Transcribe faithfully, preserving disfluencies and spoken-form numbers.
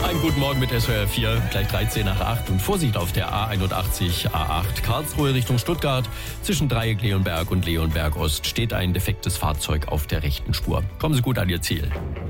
Einen guten Morgen mit S W R vier, gleich dreizehn nach acht und Vorsicht auf der A einundachtzig, A acht Karlsruhe Richtung Stuttgart. Zwischen Dreieck Leonberg und Leonberg Ost steht ein defektes Fahrzeug auf der rechten Spur. Kommen Sie gut an Ihr Ziel.